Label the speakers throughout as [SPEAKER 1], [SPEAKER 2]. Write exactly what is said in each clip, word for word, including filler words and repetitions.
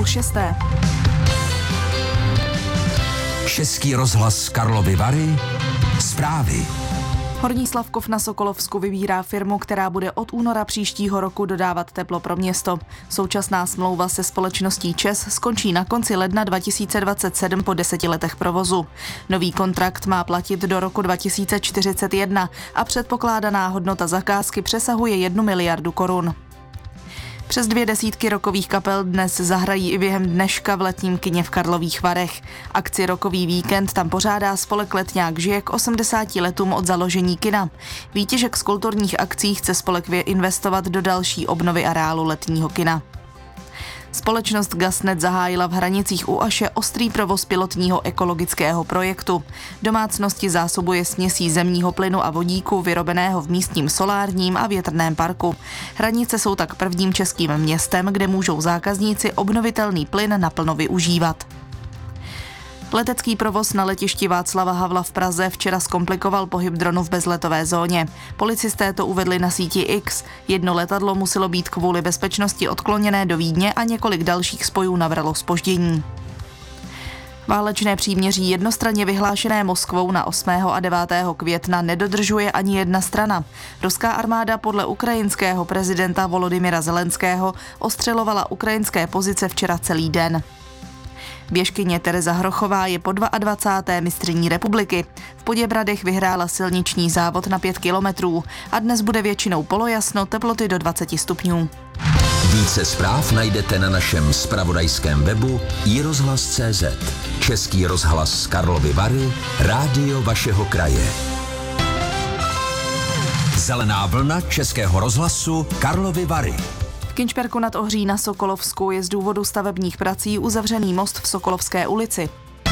[SPEAKER 1] šesté.
[SPEAKER 2] Český rozhlas Karlovy Vary. Zprávy.
[SPEAKER 1] Horní Slavkov na Sokolovsku vybírá firmu, která bude od února příštího roku dodávat teplo pro město. Současná smlouva se společností ČEZ skončí na konci ledna dva tisíce dvacet sedm po deseti letech provozu. Nový kontrakt má platit do roku dva tisíce čtyřicet jedna a předpokládaná hodnota zakázky přesahuje jednu miliardu korun. Přes dvě desítky rockových kapel dnes zahrají i během dneška v letním kině v Karlových Varech. Akci Rockový víkend tam pořádá spolek Letňák žije k osmdesáti letům od založení kina. Výtěžek z kulturních akcí chce spolek investovat do další obnovy areálu letního kina. Společnost Gasnet zahájila v Hranicích u Aše ostrý provoz pilotního ekologického projektu. Domácnosti zásobuje směsí zemního plynu a vodíku vyrobeného v místním solárním a větrném parku. Hranice jsou tak prvním českým městem, kde můžou zákazníci obnovitelný plyn naplno využívat. Letecký provoz na letišti Václava Havla v Praze včera zkomplikoval pohyb dronu v bezletové zóně. Policisté to uvedli na síti X. Jedno letadlo muselo být kvůli bezpečnosti odkloněné do Vídně a několik dalších spojů navralo zpoždění. Válečné příměří jednostranně vyhlášené Moskvou na osmého a devátého května nedodržuje ani jedna strana. Ruská armáda podle ukrajinského prezidenta Volodymyra Zelenského ostřelovala ukrajinské pozice včera celý den. Běžkyně Tereza Hrochová je po dvacáté druhé mistryní republiky. V Poděbradech vyhrála silniční závod na pět kilometrů a dnes bude většinou polojasno, teploty do dvaceti stupňů.
[SPEAKER 2] Více zpráv najdete na našem zpravodajském webu i rozhlas tečka cé zet. Český rozhlas Karlovy Vary, rádio vašeho kraje. Zelená vlna Českého rozhlasu Karlovy Vary.
[SPEAKER 1] V Kynčperku nad Ohří na Sokolovsku je z důvodu stavebních prací uzavřený most v Sokolovské ulici.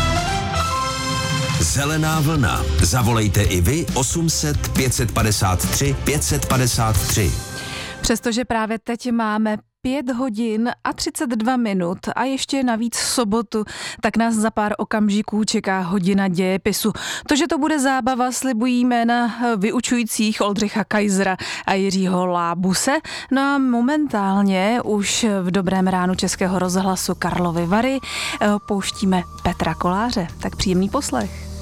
[SPEAKER 2] Zelená vlna. Zavolejte i vy osm set pět set padesát tři pět set padesát tři.
[SPEAKER 3] Přestože právě teď máme pět hodin a třicet dva minut a ještě navíc sobotu, tak nás za pár okamžiků čeká hodina dějepisu. To, že to bude zábava, slibují jména vyučujících Oldřicha Kaisera a Jiřího Lábuse. No a momentálně už v dobrém ránu Českého rozhlasu Karlovy Vary pouštíme Petra Koláře. Tak příjemný poslech.